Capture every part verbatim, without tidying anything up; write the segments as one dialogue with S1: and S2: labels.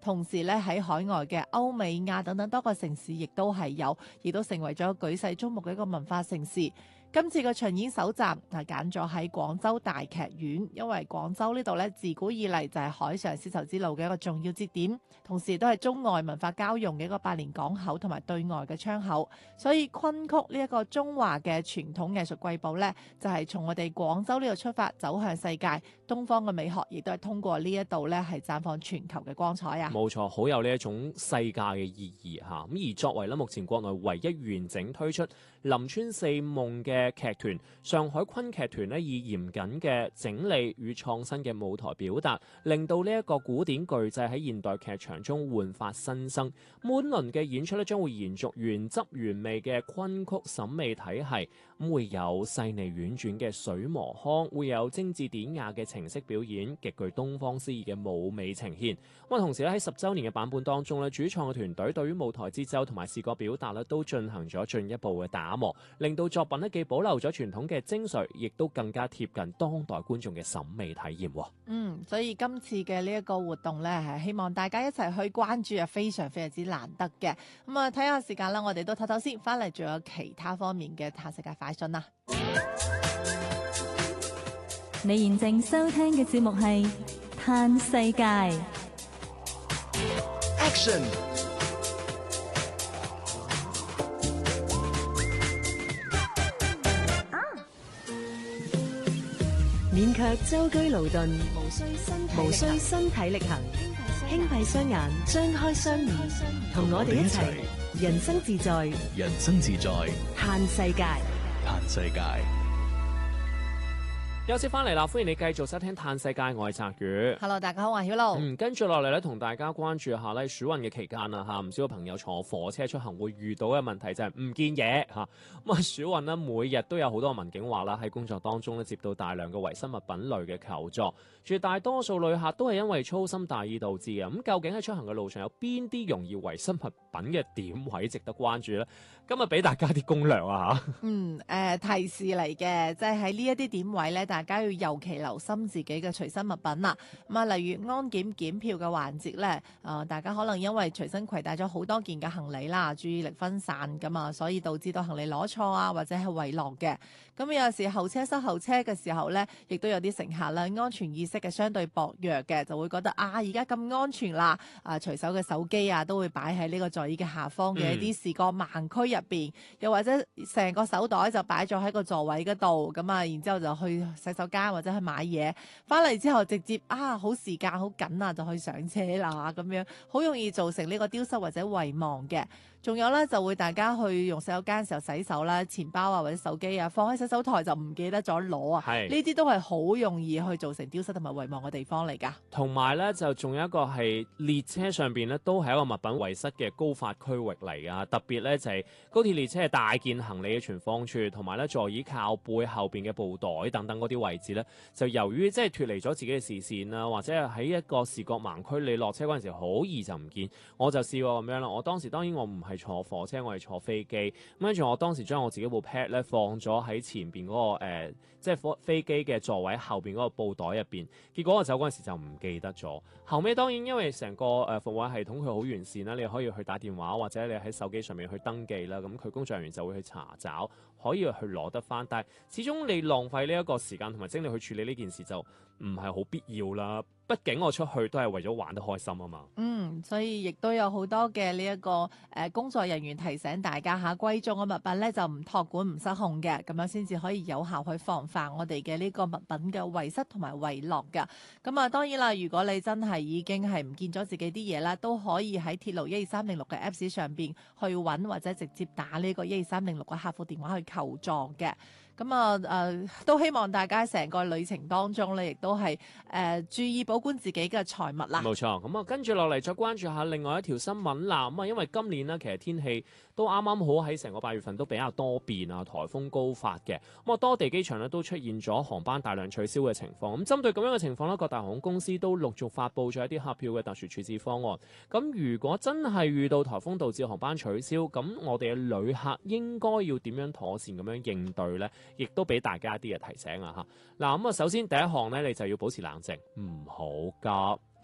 S1: 同時咧喺海外嘅歐美亞等等多個城市亦都係有，亦都成為咗舉世矚目嘅一個文化盛事。今次嘅巡演首站啊，揀咗喺廣州大劇院，因為廣州呢度咧自古以嚟就係海上絲綢之路嘅一個重要節點，同時都係中外文化交融嘅一個百年港口同埋對外嘅窗口。所以昆曲呢一個中華嘅傳統藝術瑰寶咧，就係從我哋廣州呢度出發走向世界。東方嘅美學亦都係通過呢一度咧係綻放全球嘅光彩啊！
S2: 冇錯，好有呢一種世界嘅意義嚇。咁而作為咧目前國內唯一完整推出林村四夢嘅劇團，上海昆劇團咧以嚴謹嘅整理與創新嘅舞台表達，令到呢一個古典巨製喺現代劇場中煥發新生。滿輪嘅演出咧將會延續原汁原味嘅昆曲審美體系，咁會有細膩婉轉嘅水磨腔，會有精緻典雅嘅情色表演，極具東方詩意嘅舞美呈現。咁啊，同時咧喺十週年嘅版本當中咧，主創嘅團隊對於舞台節奏同埋視覺表達咧都進行咗進一步嘅打磨，令到作品咧既保留咗傳統嘅精髓，亦都更加貼近當代觀眾嘅審美體驗。
S1: 嗯，所以今次嘅呢一個活動咧，係希望大家一齊去關注啊，非常非常之難得嘅。咁啊，睇下時間啦，我哋都唞唞先，翻嚟仲有其他方面嘅嘆世界快訊啦。
S3: 你現正收聽嘅節目係《嘆世界》
S4: Action。
S5: 勉強舟車勞頓，無需身體無需身體力行，輕閉雙眼，張開雙耳，同我哋一齊人生自在，
S4: 人生自在，
S5: 嘆世界，
S4: 嘆世界。
S2: 休息翻嚟啦，歡迎你繼續收聽《嘆世界》，我係澤宇。
S1: Hello， 大家好，我係曉露。
S2: 嗯，跟住落嚟咧，同大家關注下咧，暑運嘅期間啊，嚇唔少嘅朋友坐火車出行會遇到嘅問題就係唔見嘢嚇。咁啊，暑運呢，每日都有好多民警話啦，喺工作當中咧接到大量嘅遺失物品類嘅求助，絕大多數旅客都係因為粗心大意導致嘅。咁究竟喺出行嘅路上有邊啲容易遺失物品嘅點位值得關注呢？今日俾大家啲攻略啊嚇。
S1: 嗯，誒、呃、提示嚟嘅，即係喺呢一啲點位咧，大家要尤其留心自己嘅隨身物品啦。咁啊，例如安檢檢票嘅環節咧，誒、呃、大家可能因為隨身攜帶咗好多件嘅行李啦，注意力分散㗎嘛，所以導致到行李攞錯啊，或者係遺落嘅。咁有時候車塞後車嘅時候咧，亦都有啲乘客啦，安全意識嘅相對薄弱嘅，就會覺得啊，而家咁安全啦，啊隨手嘅手機啊都會擺喺呢個座椅嘅下方嘅一啲視覺盲區入邊，又或者成個手袋就擺咗喺個座位嗰度，咁啊，然之後就去洗手間或者去買嘢，翻嚟之後直接啊好時間好緊啊，就去上車啦，咁樣好容易造成呢個丟失或者遺忘嘅。仲有咧，就會大家去用洗手間嘅時候洗手啦，錢包啊或者手機啊放喺洗手台就唔記得咗攞啊，呢啲都係好容易去造成丟失同埋遺忘嘅地方嚟㗎。
S2: 同埋咧，就仲有一個係列車上邊咧，都係一個物品遺失嘅高發區域嚟㗎。特別咧就係高鐵列車係大件行李嘅存放處，同埋咧座椅靠背後邊嘅布袋等等嗰啲位置咧，就由於即係脫離咗自己嘅視線啦，或者係喺一個視覺盲區，你落車嗰陣時好易就唔見。我就試過咁樣啦。我當時當然我唔係坐火車，我係坐飛機。咁跟住我當時將我自己部 pad 咧放咗喺前邊嗰、那個、呃、即係飛機嘅座位後邊嗰個布袋入邊。結果我走嗰陣時就唔記得咗。後尾當然因為成個誒服務系統佢好完善啦，你可以去打電話或者你喺手機上面去登記啦。咁佢工作人員就會去查找，可以去攞得翻。但係始終你浪費呢一個時間同埋精力去處理呢件事就唔係好必要啦。畢竟我出去都係為咗玩得開心啊嘛。
S1: 嗯，所以亦都有好多嘅呢一個誒、呃、工作人員提醒大家嚇，貴重嘅物品咧就唔託管唔失控嘅，咁樣先至可以有效去防範我哋嘅呢個物品嘅遺失同埋遺落㗎。咁啊當然啦，如果你真係已經係唔見咗自己啲嘢啦，都可以喺鐵路一二三零六嘅 Apps 上邊去揾，或者直接打呢個一二三零六嘅客服電話去求助嘅。咁啊誒都希望大家成個旅程當中咧，亦都係誒、呃、注意保管自己嘅財物啦。
S2: 冇錯，咁啊跟住落嚟再關注下另外一條新聞啦。咁啊因為今年呢，其實天氣都啱啱好喺成個八月份都比較多變啊，颱風高發嘅。咁啊多地機場咧都出現咗航班大量取消嘅情況。咁針對咁樣嘅情況呢，各大航空公司都陸續發布咗一啲客票嘅特殊處置方案。咁如果真係遇到颱風導致航班取消，咁我哋嘅旅客應該要點樣妥善咁樣應對呢？亦都俾大家一啲嘅提醒啊！嚇嗱，咁啊，首先第一項呢，你就要保持冷靜，唔好急。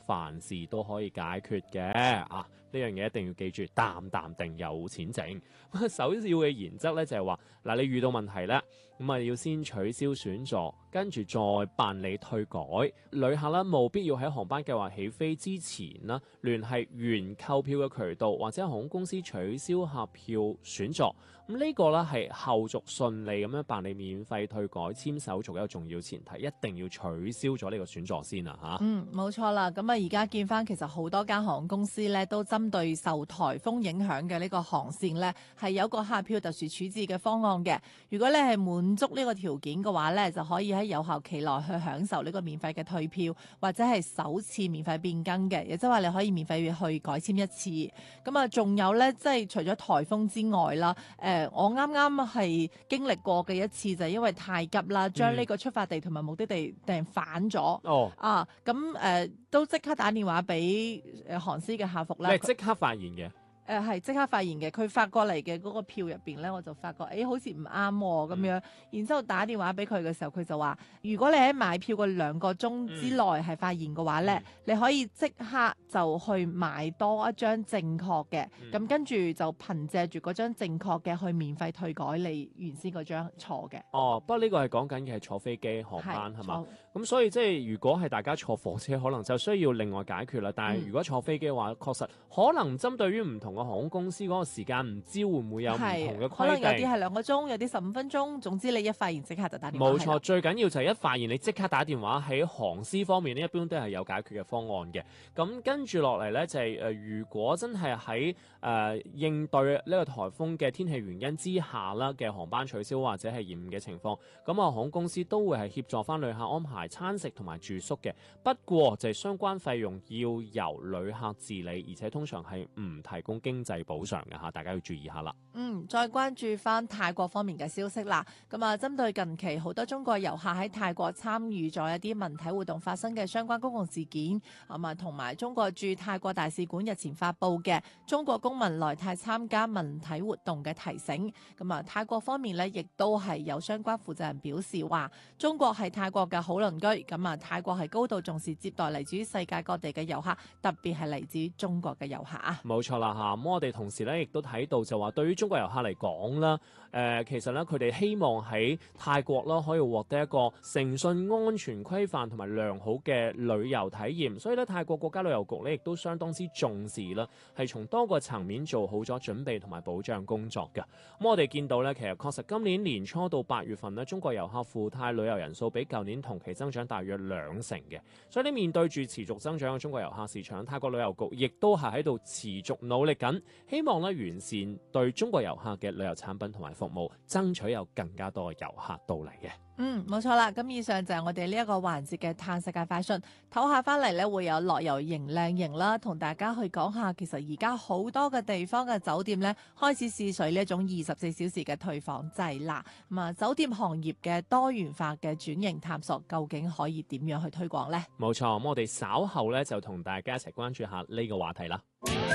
S2: 凡事都可以解決嘅啊！呢樣嘢一定要記住，淡淡定有錢剩。首要嘅原則咧就係話，嗱，你遇到問題咧，咁啊要先取消選座，跟住再辦理退改。旅客咧務必要喺航班計劃起飛之前啦，聯繫原購票嘅渠道或者航空公司取消客票選座。咁呢個咧係後續順利咁樣辦理免費退改簽手續嘅一個重要前提，一定要取消咗呢個選座先啊嚇。
S1: 嗯，冇錯啦。咁啊，而家見翻其實好多間航空公司咧，都針對受颱風影響嘅呢個航線咧，係有個客票特殊處置嘅方案嘅。如果你係滿足呢個條件嘅話咧，就可以喺有效期內去享受呢個免費嘅退票，或者係首次免費變更嘅，亦即係話你可以免費去改簽一次。咁啊，仲有咧，即係除咗颱風之外啦，誒、呃，我啱啱係經歷過嘅一次就係因為太急啦，將呢個出發地同埋目的地訂反咗。
S2: 哦，
S1: 啊，咁誒、呃、都即刻打電話俾誒航司嘅客服啦。
S2: 你係即刻發現嘅？
S1: 誒係即刻發現嘅，佢發過嚟嘅嗰個票入邊咧，我就發覺，誒、欸、好似唔啱喎咁樣。然之後打電話俾佢嘅時候，佢就話：如果你喺買票個兩個鐘之內係發現嘅話咧，嗯、你可以即刻就去買多一張正確嘅，咁、嗯、跟住就憑藉住嗰張正確嘅去免費退改你原先嗰張錯嘅。
S2: 哦，不過呢個係講緊嘅係坐飛機航班係嘛？咁所以即係如果係大家坐火車，可能就需要另外解決啦。但係如果坐飛機嘅話，確實可能針對於唔同嘅航空公司嗰個時間，唔知會唔會有唔同嘅規定。
S1: 可能有啲係兩個鐘，有啲十五分鐘。總之你一發現即刻就打電話。
S2: 冇錯，最緊要就係一發現你即刻打電話。喺航司方面呢，一般都係有解決嘅方案嘅。咁跟住落嚟咧，就係、是、誒、呃，如果真係喺誒應對呢個颱風嘅天氣原因之下啦嘅航班取消或者係延誤嘅情況，咁啊航空公司都會係協助翻旅客安排餐食同埋住宿嘅。不過就係相關費用要由旅客自理，而且通常係唔提供經濟補償嘅嚇，大家要注意下啦。
S1: 嗯，再關注翻泰國方面嘅消息啦。咁啊，針對近期好多中國遊客喺泰國參與咗一啲文體活動發生嘅相關公共事件，咁啊，同埋中國駐泰國大使館日前發布嘅中國公民來泰參加文體活動嘅提醒。咁啊，泰國方面呢，亦都係有相關負責人表示話，中國係泰國嘅好鄰居。咁啊，泰國係高度重視接待嚟自於世界各地嘅遊客，特別係嚟自於中國嘅遊客啊。
S2: 冇錯啦嚇，咁我哋同時咧亦都睇到就話，對於中國遊客嚟講啦，誒、呃、其實咧佢哋希望喺泰國啦可以獲得一個誠信、安全、規範同埋良好嘅旅遊體驗，所以咧泰國國家旅遊局咧亦都相當之重視啦，係從多個層面做好咗準備同埋保障工作嘅。咁、嗯、我哋見到咧，其實確實今年年初到八月份咧，中國遊客赴泰旅遊人數比舊年同期增長大約兩成嘅，所以呢面對住持續增長嘅中國遊客市場，泰國旅遊局亦都係喺度持續努力緊，希望咧完善對中國遊客嘅旅遊產品同埋服務，爭取有更加多嘅遊客到嚟嘅。
S1: 嗯，冇錯啦。咁以上就係我哋呢一個環節嘅嘆世界快訊。唞下翻嚟咧，會有樂遊營靚營啦，同大家去講下，其實而家好多嘅地方嘅酒店咧，開始試水呢一種二十四小時嘅退房制啦。咁啊，酒店行業嘅多元化嘅轉型探索，究竟可以點樣去推廣呢？
S2: 冇錯，咁我哋稍後咧就同大家一齊關注下呢個話題啦。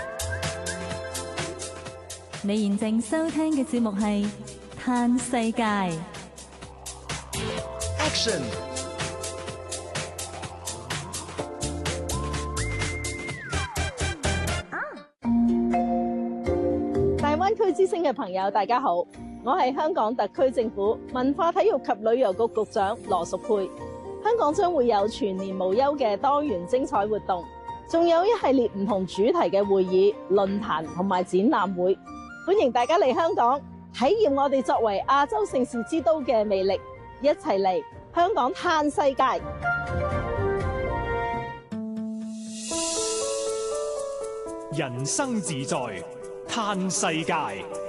S3: 你現正收聽嘅節目係《嘆世界》。
S4: Action！
S6: 大灣區之聲嘅朋友，大家好，我係香港特區政府文化體育及旅遊局局長羅淑佩。香港將會有全年無休嘅多元精彩活動，仲有一系列唔同主題嘅會議、論壇同埋展覽會，歡迎大家嚟香港體驗我哋作為亞洲盛事之都嘅魅力，一齊嚟香港嘆世界。
S7: 人生自在嘆世界。